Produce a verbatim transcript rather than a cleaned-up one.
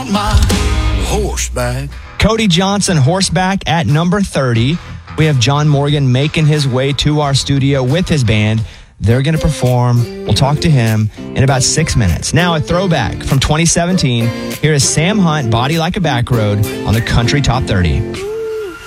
want my horseback. Cody Johnson, Horseback at number thirty. We have John Morgan making his way to our studio with his band. They're going to perform. We'll talk to him in about six minutes. Now, a throwback from twenty seventeen. Here is Sam Hunt, Body Like a Back Road on the Country Top thirty.